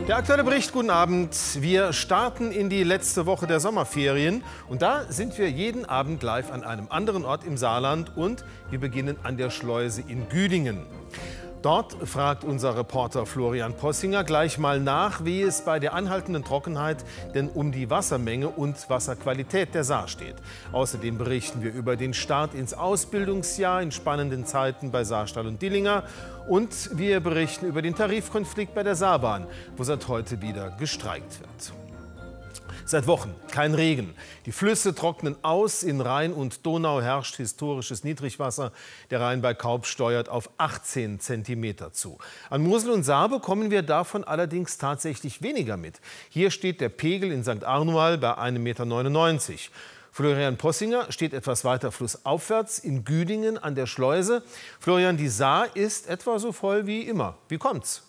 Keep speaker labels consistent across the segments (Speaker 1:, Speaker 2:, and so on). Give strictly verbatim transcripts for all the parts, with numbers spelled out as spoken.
Speaker 1: Der aktuelle Bericht, guten Abend. Wir starten in die letzte Woche der Sommerferien und da sind wir jeden Abend live an einem anderen Ort im Saarland und wir beginnen an der Schleuse in Güdingen. Dort fragt unser Reporter Florian Possinger gleich mal nach, wie es bei der anhaltenden Trockenheit denn um die Wassermenge und Wasserqualität der Saar steht. Außerdem berichten wir über den Start ins Ausbildungsjahr in spannenden Zeiten bei Saarstahl und Dillinger. Und wir berichten über den Tarifkonflikt bei der Saarbahn, wo seit heute wieder gestreikt wird. Seit Wochen kein Regen. Die Flüsse trocknen aus. In Rhein und Donau herrscht historisches Niedrigwasser. Der Rhein bei Kaub steuert auf achtzehn Zentimeter zu. An Mosel und Saar bekommen wir davon allerdings tatsächlich weniger mit. Hier steht der Pegel in Sankt Arnual bei einem Meter neunundneunzig. Florian Possinger steht etwas weiter flussaufwärts in Güdingen an der Schleuse. Florian, die Saar ist etwa so voll wie immer. Wie kommt's?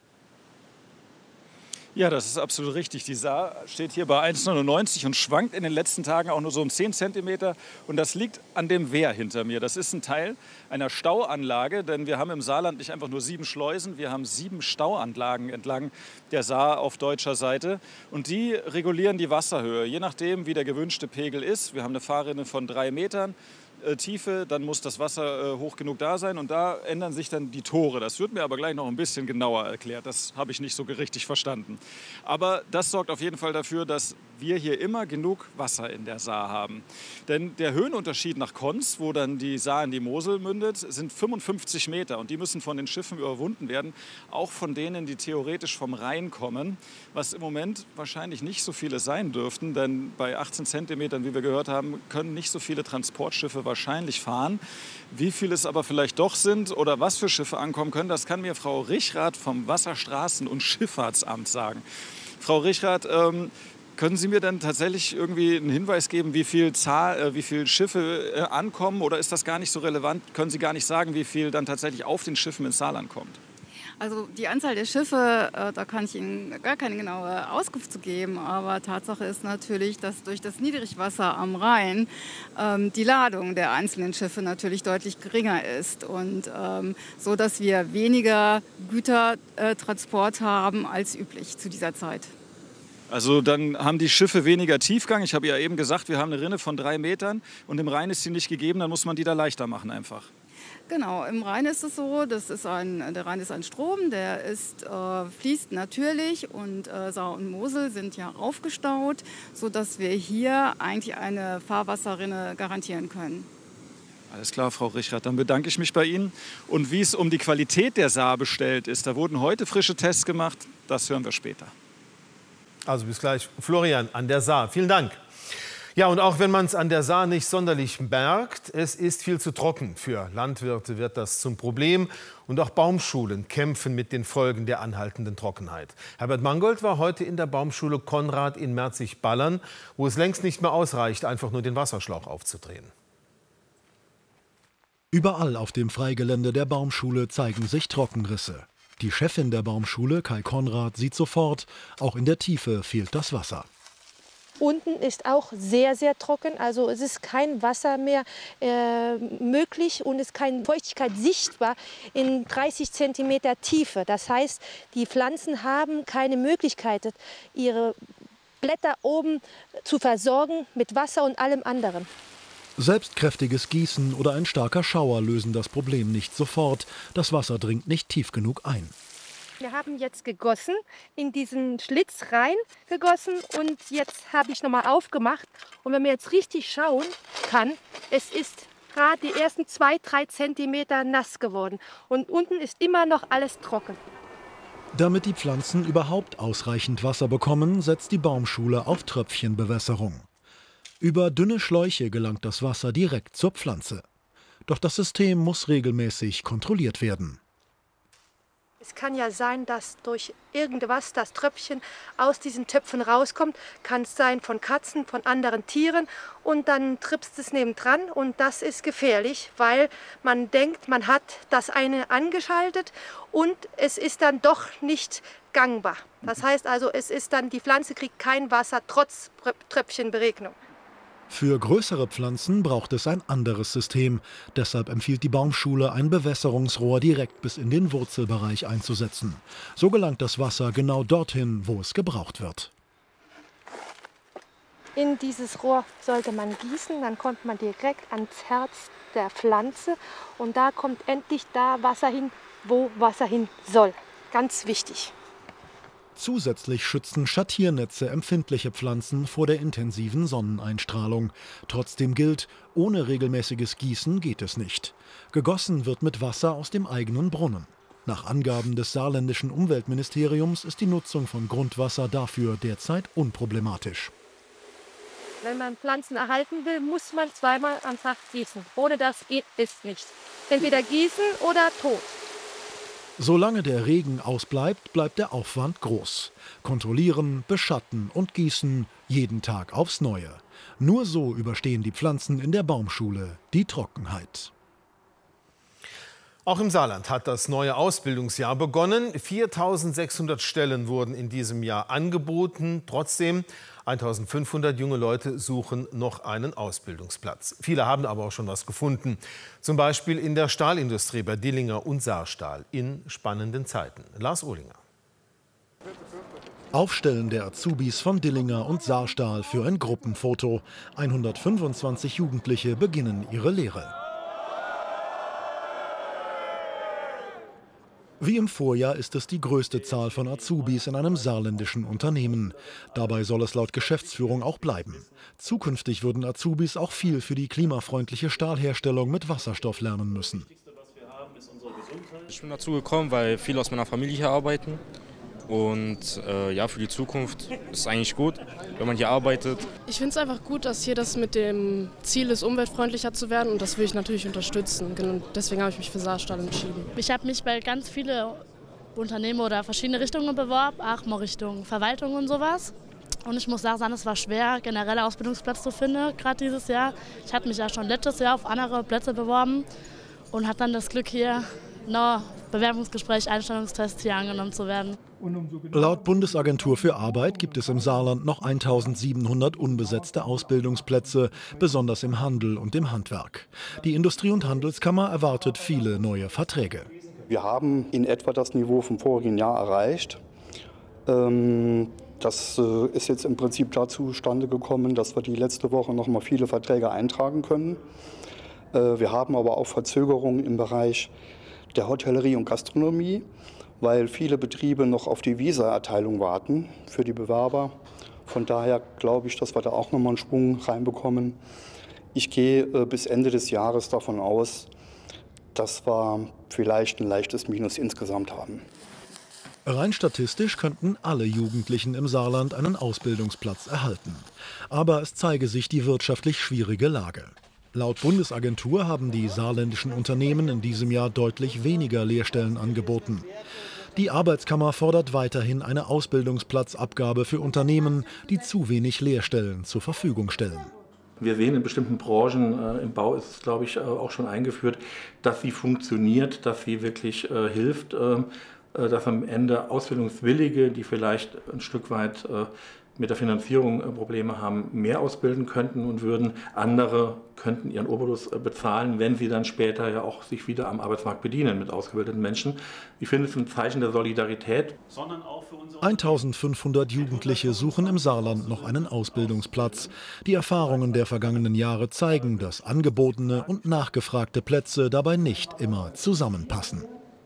Speaker 2: Ja, das ist absolut richtig. Die Saar steht hier bei eins neunundneunzig und schwankt in den letzten Tagen auch nur so um zehn Zentimeter. Und das liegt an dem Wehr hinter mir. Das ist ein Teil einer Stauanlage, denn wir haben im Saarland nicht einfach nur sieben Schleusen, wir haben sieben Stauanlagen entlang der Saar auf deutscher Seite. Und die regulieren die Wasserhöhe, je nachdem, wie der gewünschte Pegel ist. Wir haben eine Fahrrinne von drei Metern. Tiefe, dann muss das Wasser äh, hoch genug da sein und da ändern sich dann die Tore. Das wird mir aber gleich noch ein bisschen genauer erklärt. Das habe ich nicht so richtig verstanden. Aber das sorgt auf jeden Fall dafür, dass wir hier immer genug Wasser in der Saar haben. Denn der Höhenunterschied nach Konz, wo dann die Saar in die Mosel mündet, sind fünfundfünfzig Meter und die müssen von den Schiffen überwunden werden, auch von denen, die theoretisch vom Rhein kommen, was im Moment wahrscheinlich nicht so viele sein dürften, denn bei achtzehn Zentimetern, wie wir gehört haben, können nicht so viele Transportschiffe wahrscheinlich fahren. Wie viele es aber vielleicht doch sind oder was für Schiffe ankommen können, das kann mir Frau Richrath vom Wasserstraßen- und Schifffahrtsamt sagen. Frau Richrath, ähm, können Sie mir dann tatsächlich irgendwie einen Hinweis geben, wie viel, Zahl, äh, wie viel Schiffe äh, ankommen oder ist das gar nicht so relevant? Können Sie gar nicht sagen, wie viel dann tatsächlich auf den Schiffen ins Saarland kommt?
Speaker 3: Also die Anzahl der Schiffe, äh, da kann ich Ihnen gar keine genaue Auskunft zu geben. Aber Tatsache ist natürlich, dass durch das Niedrigwasser am Rhein ähm, die Ladung der einzelnen Schiffe natürlich deutlich geringer ist. Und ähm, so, dass wir weniger Gütertransport haben als üblich zu dieser Zeit.
Speaker 2: Also dann haben die Schiffe weniger Tiefgang. Ich habe ja eben gesagt, wir haben eine Rinne von drei Metern und im Rhein ist sie nicht gegeben, dann muss man die da leichter machen einfach.
Speaker 3: Genau, im Rhein ist es so, das ist ein, der Rhein ist ein Strom, der ist, äh, fließt natürlich und äh, Saar und Mosel sind ja aufgestaut, sodass wir hier eigentlich eine Fahrwasserrinne garantieren können.
Speaker 2: Alles klar, Frau Richrath, dann bedanke ich mich bei Ihnen. Und wie es um die Qualität der Saar bestellt ist, da wurden heute frische Tests gemacht, das hören wir später.
Speaker 1: Also bis gleich, Florian an der Saar. Vielen Dank. Ja, und auch wenn man es an der Saar nicht sonderlich merkt, es ist viel zu trocken. Für Landwirte wird das zum Problem. Und auch Baumschulen kämpfen mit den Folgen der anhaltenden Trockenheit. Herbert Mangold war heute in der Baumschule Konrad in Merzig-Ballern, wo es längst nicht mehr ausreicht, einfach nur den Wasserschlauch aufzudrehen.
Speaker 4: Überall auf dem Freigelände der Baumschule zeigen sich Trockenrisse. Die Chefin der Baumschule, Kai Konrad, sieht sofort, auch in der Tiefe fehlt das Wasser.
Speaker 5: Unten ist auch sehr, sehr trocken, also es ist kein Wasser mehr äh, möglich und es ist keine Feuchtigkeit sichtbar in dreißig Zentimeter Tiefe. Das heißt, die Pflanzen haben keine Möglichkeit, ihre Blätter oben zu versorgen mit Wasser und allem anderen.
Speaker 4: Selbst kräftiges Gießen oder ein starker Schauer lösen das Problem nicht sofort. Das Wasser dringt nicht tief genug ein.
Speaker 5: Wir haben jetzt gegossen, in diesen Schlitz rein gegossen und jetzt habe ich nochmal aufgemacht. Und wenn man jetzt richtig schauen kann, es ist gerade die ersten zwei, drei Zentimeter nass geworden. Und unten ist immer noch alles trocken.
Speaker 4: Damit die Pflanzen überhaupt ausreichend Wasser bekommen, setzt die Baumschule auf Tröpfchenbewässerung. Über dünne Schläuche gelangt das Wasser direkt zur Pflanze. Doch das System muss regelmäßig kontrolliert werden.
Speaker 5: Es kann ja sein, dass durch irgendwas das Tröpfchen aus diesen Töpfen rauskommt. Kann es sein von Katzen, von anderen Tieren und dann trippst es nebendran und das ist gefährlich, weil man denkt, man hat das eine angeschaltet und es ist dann doch nicht gangbar. Das heißt also, es ist dann, die Pflanze kriegt kein Wasser trotz Tröpfchenberegnung.
Speaker 4: Für größere Pflanzen braucht es ein anderes System. Deshalb empfiehlt die Baumschule, ein Bewässerungsrohr direkt bis in den Wurzelbereich einzusetzen. So gelangt das Wasser genau dorthin, wo es gebraucht wird.
Speaker 5: In dieses Rohr sollte man gießen, dann kommt man direkt ans Herz der Pflanze und da kommt endlich da Wasser hin, wo Wasser hin soll. Ganz wichtig.
Speaker 4: Zusätzlich schützen Schattiernetze empfindliche Pflanzen vor der intensiven Sonneneinstrahlung. Trotzdem gilt, ohne regelmäßiges Gießen geht es nicht. Gegossen wird mit Wasser aus dem eigenen Brunnen. Nach Angaben des saarländischen Umweltministeriums ist die Nutzung von Grundwasser dafür derzeit unproblematisch.
Speaker 5: Wenn man Pflanzen erhalten will, muss man zweimal am Tag gießen. Ohne das geht es nicht. Entweder gießen oder tot.
Speaker 4: Solange der Regen ausbleibt, bleibt der Aufwand groß. Kontrollieren, beschatten und gießen, jeden Tag aufs Neue. Nur so überstehen die Pflanzen in der Baumschule die Trockenheit.
Speaker 1: Auch im Saarland hat das neue Ausbildungsjahr begonnen. viertausendsechshundert Stellen wurden in diesem Jahr angeboten. Trotzdem, eintausendfünfhundert junge Leute suchen noch einen Ausbildungsplatz. Viele haben aber auch schon was gefunden. Zum Beispiel in der Stahlindustrie bei Dillinger und Saarstahl in spannenden Zeiten. Lars Ohlinger.
Speaker 4: Aufstellen der Azubis von Dillinger und Saarstahl für ein Gruppenfoto. hundertfünfundzwanzig Jugendliche beginnen ihre Lehre. Wie im Vorjahr ist es die größte Zahl von Azubis in einem saarländischen Unternehmen. Dabei soll es laut Geschäftsführung auch bleiben. Zukünftig würden Azubis auch viel für die klimafreundliche Stahlherstellung mit Wasserstoff lernen müssen.
Speaker 6: Ich bin dazu gekommen, weil viele aus meiner Familie hier arbeiten. Und äh, ja, für die Zukunft ist es eigentlich gut, wenn man hier arbeitet.
Speaker 7: Ich finde es einfach gut, dass hier das mit dem Ziel ist, umweltfreundlicher zu werden. Und das will ich natürlich unterstützen. Und deswegen habe ich mich für Saarstahl entschieden.
Speaker 8: Ich habe mich bei ganz vielen Unternehmen oder verschiedene Richtungen beworben, auch mal Richtung Verwaltung und sowas. Und ich muss sagen, es war schwer, generell Ausbildungsplatz zu finden, gerade dieses Jahr. Ich hatte mich ja schon letztes Jahr auf andere Plätze beworben und hatte dann das Glück, hier noch Bewerbungsgespräch, Einstellungstest hier angenommen zu werden.
Speaker 4: Laut Bundesagentur für Arbeit gibt es im Saarland noch eintausendsiebenhundert unbesetzte Ausbildungsplätze, besonders im Handel und im Handwerk. Die Industrie- und Handelskammer erwartet viele neue Verträge.
Speaker 9: Wir haben in etwa das Niveau vom vorigen Jahr erreicht. Das ist jetzt im Prinzip dazu zustande gekommen, dass wir die letzte Woche noch mal viele Verträge eintragen können. Wir haben aber auch Verzögerungen im Bereich der Hotellerie und Gastronomie, weil viele Betriebe noch auf die Visa-Erteilung warten für die Bewerber. Von daher glaube ich, dass wir da auch noch mal einen Schwung reinbekommen. Ich gehe bis Ende des Jahres davon aus, dass wir vielleicht ein leichtes Minus insgesamt haben.
Speaker 4: Rein statistisch könnten alle Jugendlichen im Saarland einen Ausbildungsplatz erhalten. Aber es zeige sich die wirtschaftlich schwierige Lage. Laut Bundesagentur haben die saarländischen Unternehmen in diesem Jahr deutlich weniger Lehrstellen angeboten. Die Arbeitskammer fordert weiterhin eine Ausbildungsplatzabgabe für Unternehmen, die zu wenig Lehrstellen zur Verfügung stellen.
Speaker 10: Wir sehen in bestimmten Branchen, äh, im Bau ist es, glaube ich, äh, auch schon eingeführt, dass sie funktioniert, dass sie wirklich äh, hilft, äh, dass am Ende Ausbildungswillige, die vielleicht ein Stück weit äh, mit der Finanzierung Probleme haben, mehr ausbilden könnten und würden. Andere könnten ihren Obolus bezahlen, wenn sie dann später ja auch sich wieder am Arbeitsmarkt bedienen mit ausgebildeten Menschen. Ich finde es ein Zeichen der Solidarität.
Speaker 4: eintausendfünfhundert Jugendliche suchen im Saarland noch einen Ausbildungsplatz. Die Erfahrungen der vergangenen Jahre zeigen, dass angebotene und nachgefragte Plätze dabei nicht immer zusammenpassen.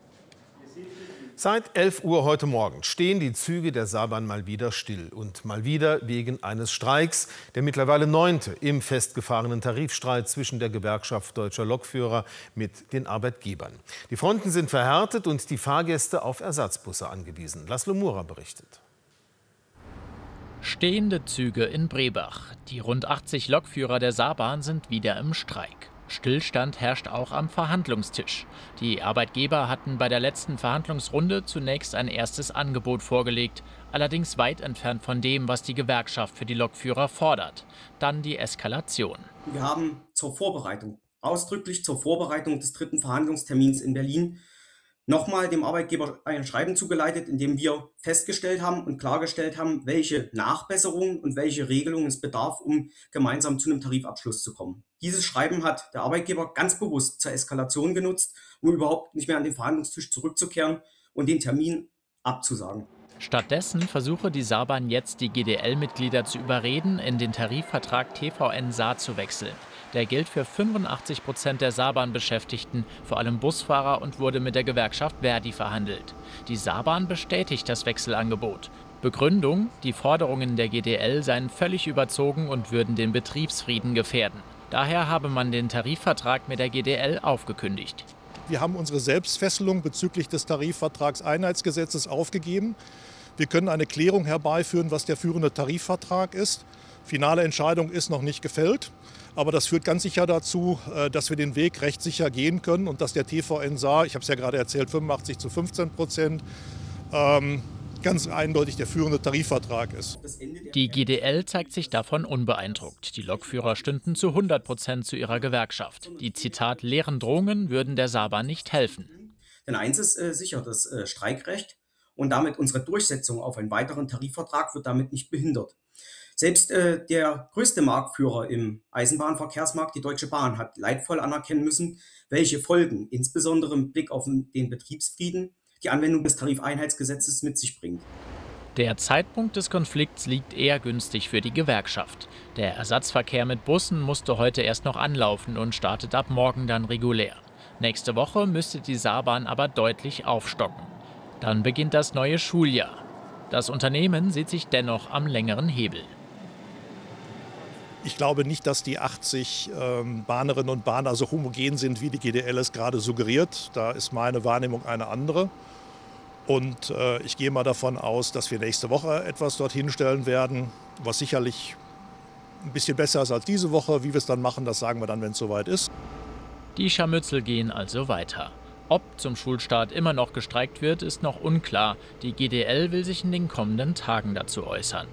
Speaker 1: Seit elf Uhr heute Morgen stehen die Züge der Saarbahn mal wieder still. Und mal wieder wegen eines Streiks, der mittlerweile neunte im festgefahrenen Tarifstreit zwischen der Gewerkschaft Deutscher Lokführer mit den Arbeitgebern. Die Fronten sind verhärtet und die Fahrgäste auf Ersatzbusse angewiesen. Laszlo Mura berichtet.
Speaker 11: Stehende Züge in Brebach. Die rund achtzig Lokführer der Saarbahn sind wieder im Streik. Stillstand herrscht auch am Verhandlungstisch. Die Arbeitgeber hatten bei der letzten Verhandlungsrunde zunächst ein erstes Angebot vorgelegt, allerdings weit entfernt von dem, was die Gewerkschaft für die Lokführer fordert. Dann die Eskalation.
Speaker 12: Wir haben zur Vorbereitung, ausdrücklich zur Vorbereitung des dritten Verhandlungstermins in Berlin, nochmal dem Arbeitgeber ein Schreiben zugeleitet, in dem wir festgestellt haben und klargestellt haben, welche Nachbesserungen und welche Regelungen es bedarf, um gemeinsam zu einem Tarifabschluss zu kommen. Dieses Schreiben hat der Arbeitgeber ganz bewusst zur Eskalation genutzt, um überhaupt nicht mehr an den Verhandlungstisch zurückzukehren und den Termin abzusagen.
Speaker 11: Stattdessen versuche die Saarbahn jetzt, die G D L-Mitglieder zu überreden, in den Tarifvertrag T V N Saar zu wechseln. Der gilt für fünfundachtzig Prozent der Saarbahn-Beschäftigten, vor allem Busfahrer, und wurde mit der Gewerkschaft Verdi verhandelt. Die Saarbahn bestätigt das Wechselangebot. Begründung: Die Forderungen der G D L seien völlig überzogen und würden den Betriebsfrieden gefährden. Daher habe man den Tarifvertrag mit der G D L aufgekündigt.
Speaker 13: Wir haben unsere Selbstfesselung bezüglich des Tarifvertragseinheitsgesetzes aufgegeben. Wir können eine Klärung herbeiführen, was der führende Tarifvertrag ist. Finale Entscheidung ist noch nicht gefällt. Aber das führt ganz sicher dazu, dass wir den Weg rechtssicher gehen können und dass der T V N Saar, ich habe es ja gerade erzählt, fünfundachtzig zu fünfzehn Prozent, ähm, ganz eindeutig der führende Tarifvertrag ist.
Speaker 11: Die G D L zeigt sich davon unbeeindruckt. Die Lokführer stünden zu hundert Prozent zu ihrer Gewerkschaft. Die, Zitat, leeren Drohungen würden der Saarbahn nicht helfen.
Speaker 12: Denn eins ist äh, sicher, das äh, Streikrecht und damit unsere Durchsetzung auf einen weiteren Tarifvertrag wird damit nicht behindert. Selbst äh, der größte Marktführer im Eisenbahnverkehrsmarkt, die Deutsche Bahn, hat leidvoll anerkennen müssen, welche Folgen, insbesondere mit Blick auf den Betriebsfrieden, die Anwendung des Tarifeinheitsgesetzes mit sich bringt.
Speaker 11: Der Zeitpunkt des Konflikts liegt eher günstig für die Gewerkschaft. Der Ersatzverkehr mit Bussen musste heute erst noch anlaufen und startet ab morgen dann regulär. Nächste Woche müsste die Saarbahn aber deutlich aufstocken. Dann beginnt das neue Schuljahr. Das Unternehmen sieht sich dennoch am längeren Hebel.
Speaker 13: Ich glaube nicht, dass die achtzig ähm, Bahnerinnen und Bahner so homogen sind, wie die G D L es gerade suggeriert. Da ist meine Wahrnehmung eine andere. Und äh, ich gehe mal davon aus, dass wir nächste Woche etwas dorthin stellen werden, was sicherlich ein bisschen besser ist als diese Woche. Wie wir es dann machen, das sagen wir dann, wenn es soweit ist.
Speaker 11: Die Scharmützel gehen also weiter. Ob zum Schulstart immer noch gestreikt wird, ist noch unklar. Die G D L will sich in den kommenden Tagen dazu äußern.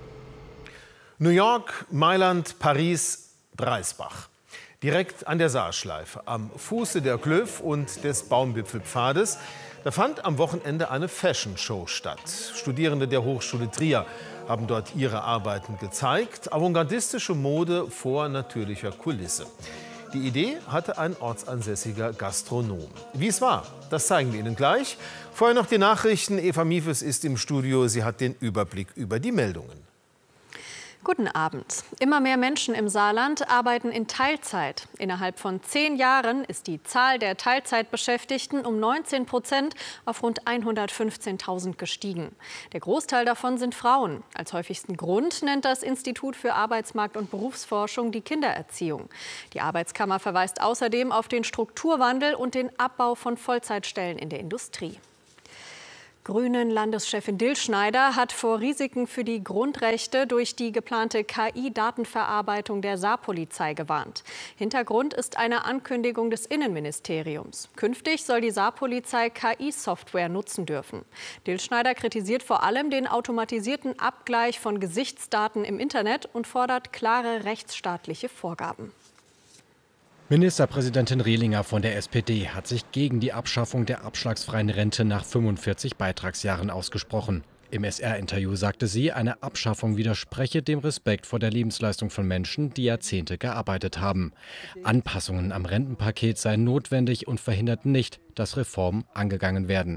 Speaker 1: New York, Mailand, Paris, Dreisbach. Direkt an der Saarschleife, am Fuße der Klöf und des Baumwipfelpfades, da fand am Wochenende eine Fashion-Show statt. Studierende der Hochschule Trier haben dort ihre Arbeiten gezeigt. Avantgardistische Mode vor natürlicher Kulisse. Die Idee hatte ein ortsansässiger Gastronom. Wie es war, das zeigen wir Ihnen gleich. Vorher noch die Nachrichten. Eva Miefes ist im Studio. Sie hat den Überblick über die Meldungen.
Speaker 14: Guten Abend. Immer mehr Menschen im Saarland arbeiten in Teilzeit. Innerhalb von zehn Jahren ist die Zahl der Teilzeitbeschäftigten um neunzehn Prozent auf rund hundertfünfzehntausend gestiegen. Der Großteil davon sind Frauen. Als häufigsten Grund nennt das Institut für Arbeitsmarkt- und Berufsforschung die Kindererziehung. Die Arbeitskammer verweist außerdem auf den Strukturwandel und den Abbau von Vollzeitstellen in der Industrie. Grünen-Landeschefin Dillschneider hat vor Risiken für die Grundrechte durch die geplante K I-Datenverarbeitung der Saarpolizei gewarnt. Hintergrund ist eine Ankündigung des Innenministeriums. Künftig soll die Saarpolizei K I-Software nutzen dürfen. Dillschneider kritisiert vor allem den automatisierten Abgleich von Gesichtsdaten im Internet und fordert klare rechtsstaatliche Vorgaben.
Speaker 15: Ministerpräsidentin Rehlinger von der S P D hat sich gegen die Abschaffung der abschlagsfreien Rente nach fünfundvierzig Beitragsjahren ausgesprochen. Im S R-Interview sagte sie, eine Abschaffung widerspreche dem Respekt vor der Lebensleistung von Menschen, die Jahrzehnte gearbeitet haben. Anpassungen am Rentenpaket seien notwendig und verhinderten nicht, dass Reformen angegangen werden.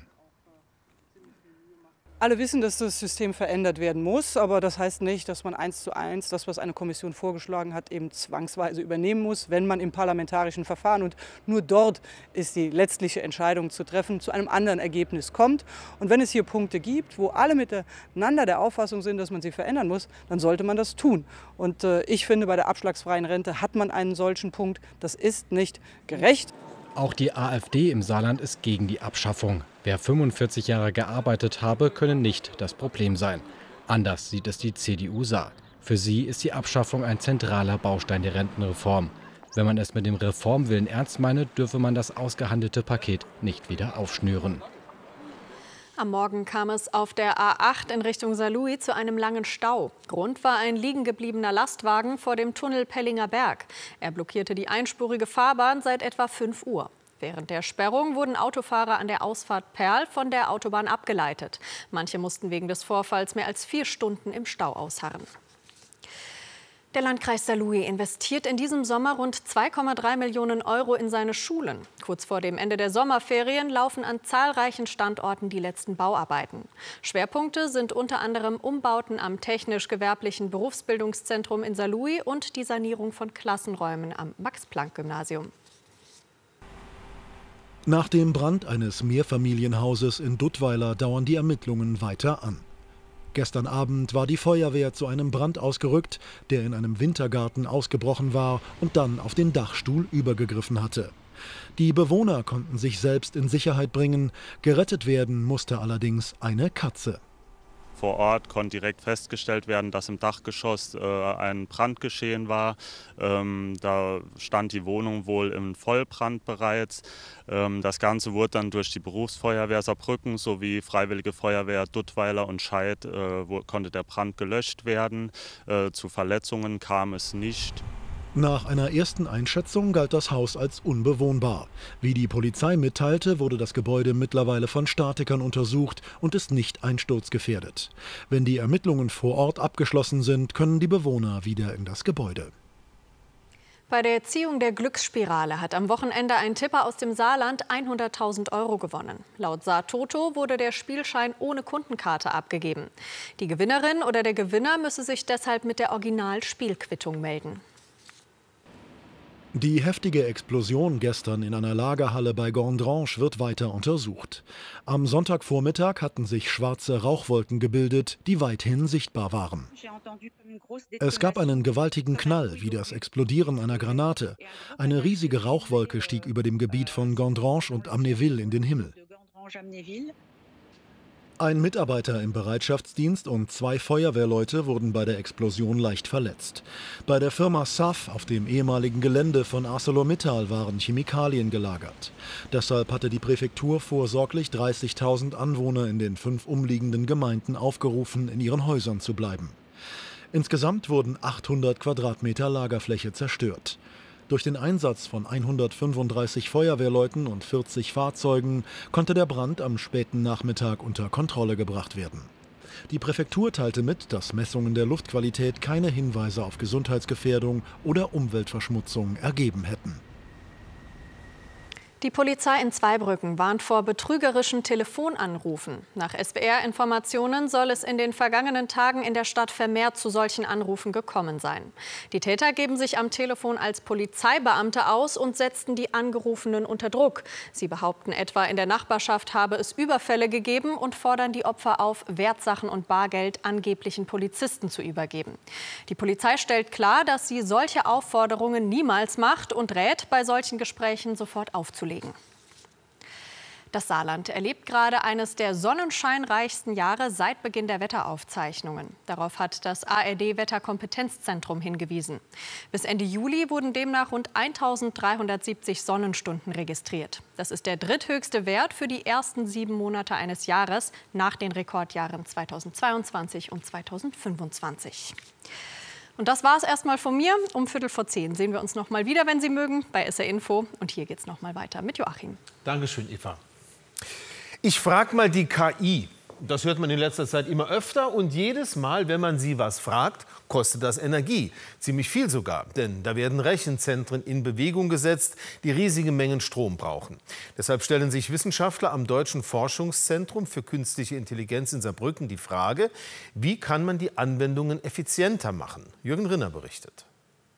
Speaker 16: Alle wissen, dass das System verändert werden muss, aber das heißt nicht, dass man eins zu eins das, was eine Kommission vorgeschlagen hat, eben zwangsweise übernehmen muss, wenn man im parlamentarischen Verfahren, und nur dort ist die letztliche Entscheidung zu treffen, zu einem anderen Ergebnis kommt. Und wenn es hier Punkte gibt, wo alle miteinander der Auffassung sind, dass man sie verändern muss, dann sollte man das tun. Und äh, ich finde, bei der abschlagsfreien Rente hat man einen solchen Punkt. Das ist nicht gerecht.
Speaker 15: Auch die AfD im Saarland ist gegen die Abschaffung. Wer fünfundvierzig Jahre gearbeitet habe, könne nicht das Problem sein. Anders sieht es die C D U Saar. Für sie ist die Abschaffung ein zentraler Baustein der Rentenreform. Wenn man es mit dem Reformwillen ernst meine, dürfe man das ausgehandelte Paket nicht wieder aufschnüren.
Speaker 14: Am Morgen kam es auf der A acht in Richtung Saarlouis zu einem langen Stau. Grund war ein liegengebliebener Lastwagen vor dem Tunnel Pellinger Berg. Er blockierte die einspurige Fahrbahn seit etwa fünf Uhr. Während der Sperrung wurden Autofahrer an der Ausfahrt Perl von der Autobahn abgeleitet. Manche mussten wegen des Vorfalls mehr als vier Stunden im Stau ausharren. Der Landkreis Saarlouis investiert in diesem Sommer rund zwei Komma drei Millionen Euro in seine Schulen. Kurz vor dem Ende der Sommerferien laufen an zahlreichen Standorten die letzten Bauarbeiten. Schwerpunkte sind unter anderem Umbauten am Technisch-Gewerblichen Berufsbildungszentrum in Saarlouis und die Sanierung von Klassenräumen am Max-Planck-Gymnasium.
Speaker 4: Nach dem Brand eines Mehrfamilienhauses in Duttweiler dauern die Ermittlungen weiter an. Gestern Abend war die Feuerwehr zu einem Brand ausgerückt, der in einem Wintergarten ausgebrochen war und dann auf den Dachstuhl übergegriffen hatte. Die Bewohner konnten sich selbst in Sicherheit bringen. Gerettet werden musste allerdings eine Katze.
Speaker 17: Vor Ort konnte direkt festgestellt werden, dass im Dachgeschoss äh, ein Brand geschehen war. Ähm, da stand die Wohnung wohl im Vollbrand bereits. Ähm, das Ganze wurde dann durch die Berufsfeuerwehr Saarbrücken sowie Freiwillige Feuerwehr Duttweiler und Scheid äh, wo, konnte der Brand gelöscht werden. Äh, zu Verletzungen kam es nicht.
Speaker 4: Nach einer ersten Einschätzung galt das Haus als unbewohnbar. Wie die Polizei mitteilte, wurde das Gebäude mittlerweile von Statikern untersucht und ist nicht einsturzgefährdet. Wenn die Ermittlungen vor Ort abgeschlossen sind, können die Bewohner wieder in das Gebäude.
Speaker 14: Bei der Ziehung der Glücksspirale hat am Wochenende ein Tipper aus dem Saarland hunderttausend Euro gewonnen. Laut Saar-Toto wurde der Spielschein ohne Kundenkarte abgegeben. Die Gewinnerin oder der Gewinner müsse sich deshalb mit der Originalspielquittung melden.
Speaker 4: Die heftige Explosion gestern in einer Lagerhalle bei Gondranche wird weiter untersucht. Am Sonntagvormittag hatten sich schwarze Rauchwolken gebildet, die weithin sichtbar waren. Es gab einen gewaltigen Knall, wie das Explodieren einer Granate. Eine riesige Rauchwolke stieg über dem Gebiet von Gondranche und Amnéville in den Himmel. Ein Mitarbeiter im Bereitschaftsdienst und zwei Feuerwehrleute wurden bei der Explosion leicht verletzt. Bei der Firma S A F auf dem ehemaligen Gelände von ArcelorMittal waren Chemikalien gelagert. Deshalb hatte die Präfektur vorsorglich dreißigtausend Anwohner in den fünf umliegenden Gemeinden aufgerufen, in ihren Häusern zu bleiben. Insgesamt wurden achthundert Quadratmeter Lagerfläche zerstört. Durch den Einsatz von hundertfünfunddreißig Feuerwehrleuten und vierzig Fahrzeugen konnte der Brand am späten Nachmittag unter Kontrolle gebracht werden. Die Präfektur teilte mit, dass Messungen der Luftqualität keine Hinweise auf Gesundheitsgefährdung oder Umweltverschmutzung ergeben hätten.
Speaker 14: Die Polizei in Zweibrücken warnt vor betrügerischen Telefonanrufen. Nach S W R-Informationen soll es in den vergangenen Tagen in der Stadt vermehrt zu solchen Anrufen gekommen sein. Die Täter geben sich am Telefon als Polizeibeamte aus und setzten die Angerufenen unter Druck. Sie behaupten etwa, in der Nachbarschaft habe es Überfälle gegeben und fordern die Opfer auf, Wertsachen und Bargeld angeblichen Polizisten zu übergeben. Die Polizei stellt klar, dass sie solche Aufforderungen niemals macht und rät, bei solchen Gesprächen sofort aufzulegen. Das Saarland erlebt gerade eines der sonnenscheinreichsten Jahre seit Beginn der Wetteraufzeichnungen. Darauf hat das A R D-Wetterkompetenzzentrum hingewiesen. Bis Ende Juli wurden demnach rund eintausenddreihundertsiebzig Sonnenstunden registriert. Das ist der dritthöchste Wert für die ersten sieben Monate eines Jahres nach den Rekordjahren zweitausendzweiundzwanzig und zweitausendfünfundzwanzig. Und das war es erstmal von mir. Um Viertel vor zehn sehen wir uns noch mal wieder, wenn Sie mögen, bei S R Info. Und hier geht es noch mal weiter mit Joachim.
Speaker 1: Dankeschön, Eva. Ich frage mal die K I. Das hört man in letzter Zeit immer öfter. Und jedes Mal, wenn man sie was fragt, kostet das Energie. Ziemlich viel sogar. Denn da werden Rechenzentren in Bewegung gesetzt, die riesige Mengen Strom brauchen. Deshalb stellen sich Wissenschaftler am Deutschen Forschungszentrum für künstliche Intelligenz in Saarbrücken die Frage, wie kann man die Anwendungen effizienter machen? Jürgen Rinner berichtet.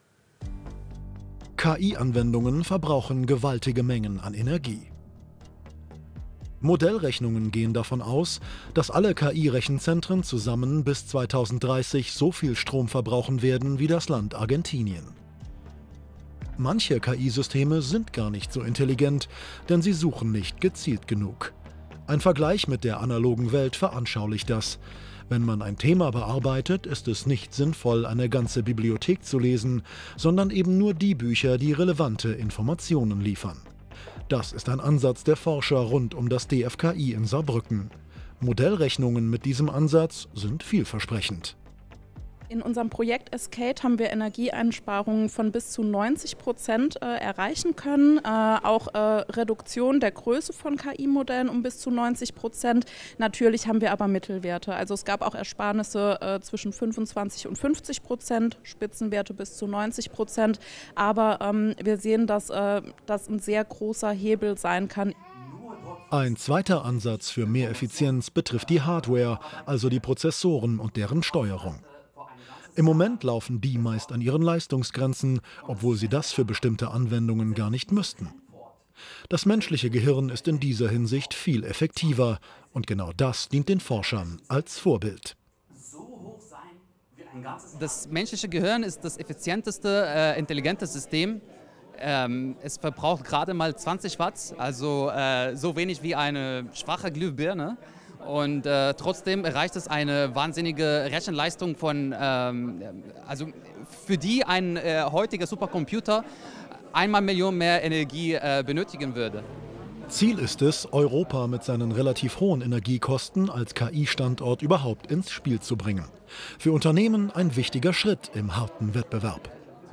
Speaker 4: K I-Anwendungen verbrauchen gewaltige Mengen an Energie. Modellrechnungen gehen davon aus, dass alle K I-Rechenzentren zusammen bis zweitausenddreißig so viel Strom verbrauchen werden wie das Land Argentinien. Manche K I-Systeme sind gar nicht so intelligent, denn sie suchen nicht gezielt genug. Ein Vergleich mit der analogen Welt veranschaulicht das. Wenn man ein Thema bearbeitet, ist es nicht sinnvoll, eine ganze Bibliothek zu lesen, sondern eben nur die Bücher, die relevante Informationen liefern. Das ist ein Ansatz der Forscher rund um das D F K I in Saarbrücken. Modellrechnungen mit diesem Ansatz sind vielversprechend.
Speaker 18: In unserem Projekt Escate haben wir Energieeinsparungen von bis zu neunzig Prozent äh, erreichen können. Äh, auch äh, Reduktion der Größe von K I-Modellen um bis zu neunzig Prozent. Natürlich haben wir aber Mittelwerte. Also es gab auch Ersparnisse äh, zwischen fünfundzwanzig und fünfzig Prozent, Spitzenwerte bis zu neunzig Prozent. Aber ähm, wir sehen, dass äh, das ein sehr großer Hebel sein kann.
Speaker 4: Ein zweiter Ansatz für mehr Effizienz betrifft die Hardware, also die Prozessoren und deren Steuerung. Im Moment laufen die meist an ihren Leistungsgrenzen, obwohl sie das für bestimmte Anwendungen gar nicht müssten. Das menschliche Gehirn ist in dieser Hinsicht viel effektiver und genau das dient den Forschern als Vorbild.
Speaker 19: Das menschliche Gehirn ist das effizienteste, äh, intelligente System. Ähm, es verbraucht gerade mal zwanzig Watt, also äh, so wenig wie eine schwache Glühbirne. Und äh, trotzdem erreicht es eine wahnsinnige Rechenleistung von, ähm, also für die ein äh, heutiger Supercomputer einmal Million mehr Energie äh, benötigen würde.
Speaker 4: Ziel ist es, Europa mit seinen relativ hohen Energiekosten als K I-Standort überhaupt ins Spiel zu bringen. Für Unternehmen ein wichtiger Schritt im harten Wettbewerb.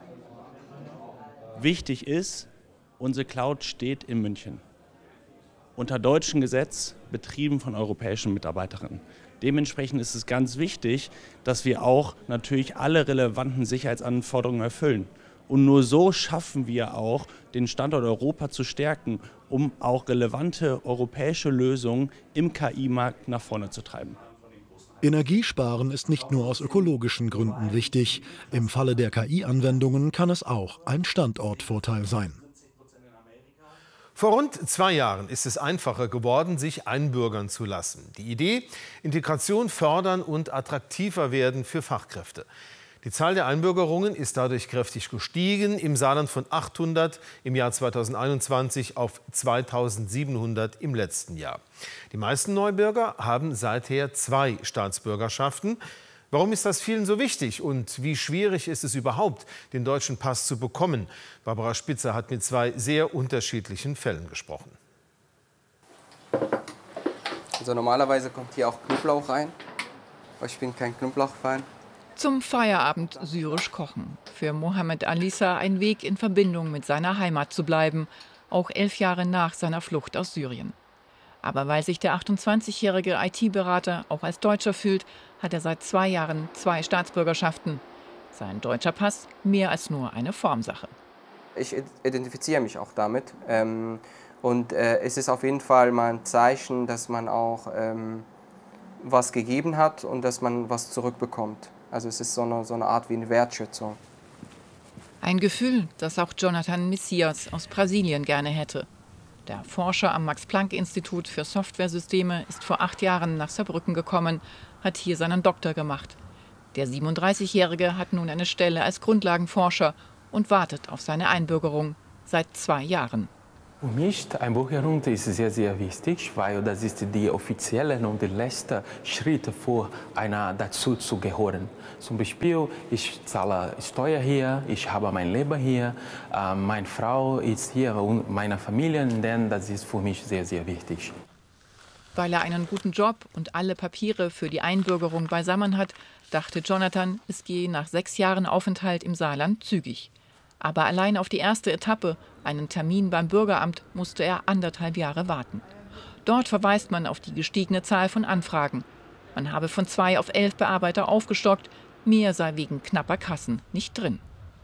Speaker 20: Wichtig ist, unsere Cloud steht in München. Unter deutschem Gesetz, betrieben von europäischen Mitarbeiterinnen. Dementsprechend ist es ganz wichtig, dass wir auch natürlich alle relevanten Sicherheitsanforderungen erfüllen. Und nur so schaffen wir auch, den Standort Europa zu stärken, um auch relevante europäische Lösungen im K I-Markt nach vorne zu treiben.
Speaker 4: Energiesparen ist nicht nur aus ökologischen Gründen wichtig. Im Falle der K I-Anwendungen kann es auch ein Standortvorteil sein.
Speaker 1: Vor rund zwei Jahren ist es einfacher geworden, sich einbürgern zu lassen. Die Idee: Integration fördern und attraktiver werden für Fachkräfte. Die Zahl der Einbürgerungen ist dadurch kräftig gestiegen, im Saarland von achthundert im Jahr zweitausendeinundzwanzig auf zweitausendsiebenhundert im letzten Jahr. Die meisten Neubürger haben seither zwei Staatsbürgerschaften. Warum ist das vielen so wichtig und wie schwierig ist es überhaupt, den deutschen Pass zu bekommen? Barbara Spitzer hat mit zwei sehr unterschiedlichen Fällen gesprochen.
Speaker 21: Also normalerweise kommt hier auch Knoblauch rein, aber ich bin kein Knoblauchfan.
Speaker 22: Zum Feierabend syrisch kochen. Für Mohammed Alissa ein Weg, in Verbindung mit seiner Heimat zu bleiben, auch elf Jahre nach seiner Flucht aus Syrien. Aber weil sich der achtundzwanzigjährige I T-Berater auch als Deutscher fühlt, hat er seit zwei Jahren zwei Staatsbürgerschaften. Sein deutscher Pass mehr als nur eine Formsache.
Speaker 21: Ich identifiziere mich auch damit. Ähm, und äh, es ist auf jeden Fall mal ein Zeichen, dass man auch ähm, was gegeben hat und dass man was zurückbekommt. Also es ist so eine, so eine Art wie eine Wertschätzung.
Speaker 22: Ein Gefühl, das auch Jonathan Messias aus Brasilien gerne hätte. Der Forscher am Max-Planck-Institut für Softwaresysteme ist vor acht Jahren nach Saarbrücken gekommen, hat hier seinen Doktor gemacht. Der siebenunddreißigjährige hat nun eine Stelle als Grundlagenforscher und wartet auf seine Einbürgerung seit zwei Jahren.
Speaker 23: Für mich die Einbürgerung ist sehr, sehr wichtig, weil das ist die offizielle und der letzte Schritt für einer dazu zu gehören. Zum Beispiel, ich zahle Steuer hier, ich habe mein Leben hier, äh, meine Frau ist hier und meine Familie, denn das ist für mich sehr, sehr wichtig.
Speaker 22: Weil er einen guten Job und alle Papiere für die Einbürgerung beisammen hat, dachte Jonathan, es gehe nach sechs Jahren Aufenthalt im Saarland zügig. Aber allein auf die erste Etappe, einen Termin beim Bürgeramt, musste er anderthalb Jahre warten. Dort verweist man auf die gestiegene Zahl von Anfragen. Man habe von zwei auf elf Bearbeiter aufgestockt, mehr sei wegen knapper Kassen nicht drin.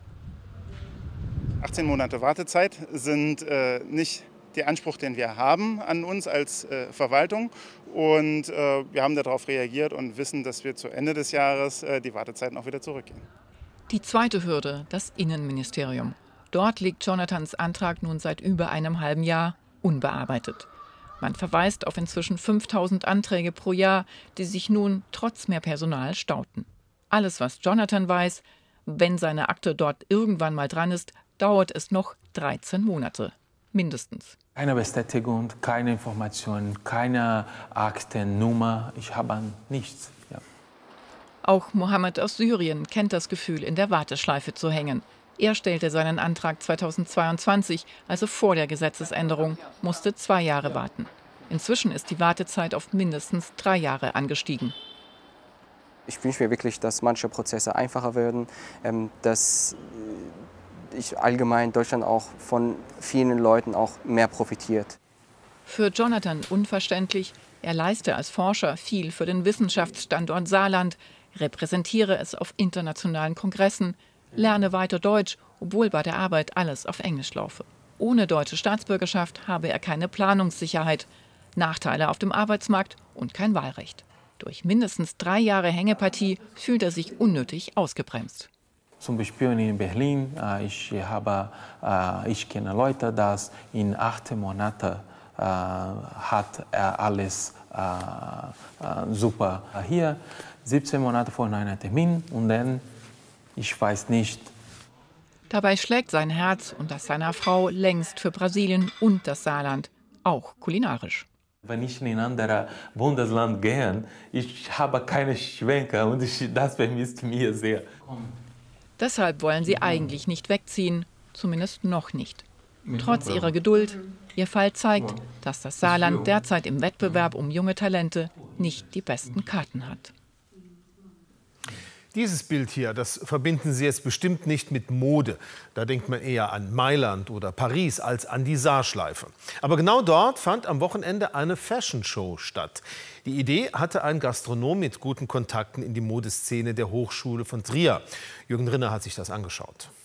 Speaker 24: achtzehn Monate Wartezeit sind äh, nicht der Anspruch, den wir haben an uns als äh, Verwaltung. Und äh, wir haben darauf reagiert und wissen, dass wir zu Ende des Jahres äh, die Wartezeiten auch wieder zurückgehen.
Speaker 22: Die zweite Hürde, das Innenministerium. Dort liegt Jonathans Antrag nun seit über einem halben Jahr unbearbeitet. Man verweist auf inzwischen fünftausend Anträge pro Jahr, die sich nun trotz mehr Personal stauten. Alles, was Jonathan weiß: Wenn seine Akte dort irgendwann mal dran ist, dauert es noch dreizehn Monate. Mindestens.
Speaker 23: Keine Bestätigung, keine Information, keine Aktennummer. Ich habe nichts. Ja.
Speaker 22: Auch Mohammed aus Syrien kennt das Gefühl, in der Warteschleife zu hängen. Er stellte seinen Antrag zweitausendzweiundzwanzig, also vor der Gesetzesänderung, musste zwei Jahre warten. Inzwischen ist die Wartezeit auf mindestens drei Jahre angestiegen.
Speaker 21: Ich wünsche mir wirklich, dass manche Prozesse einfacher werden, dass ich allgemein Deutschland auch von vielen Leuten auch mehr profitiert.
Speaker 22: Für Jonathan unverständlich, er leiste als Forscher viel für den Wissenschaftsstandort Saarland, repräsentiere es auf internationalen Kongressen, lerne weiter Deutsch, obwohl bei der Arbeit alles auf Englisch laufe. Ohne deutsche Staatsbürgerschaft habe er keine Planungssicherheit, Nachteile auf dem Arbeitsmarkt und kein Wahlrecht. Durch mindestens drei Jahre Hängepartie fühlt er sich unnötig ausgebremst.
Speaker 23: Zum Beispiel in Berlin, ich, habe, ich kenne Leute, dass in acht Monaten hat er alles super hier, siebzehn Monate vor einem Termin und dann, ich weiß nicht.
Speaker 22: Dabei schlägt sein Herz und das seiner Frau längst für Brasilien und das Saarland, auch kulinarisch.
Speaker 23: Wenn ich in ein anderes Bundesland gehe, ich habe keine Schwenker und ich, das vermisst mir sehr.
Speaker 22: Deshalb wollen sie eigentlich nicht wegziehen, zumindest noch nicht. Trotz ihrer Geduld, ihr Fall zeigt, dass das Saarland derzeit im Wettbewerb um junge Talente nicht die besten Karten hat.
Speaker 1: Dieses Bild hier, das verbinden Sie jetzt bestimmt nicht mit Mode. Da denkt man eher an Mailand oder Paris als an die Saarschleife. Aber genau dort fand am Wochenende eine Fashion-Show statt. Die Idee hatte ein Gastronom mit guten Kontakten in die Modeszene der Hochschule von Trier. Jürgen Rinner hat sich das angeschaut.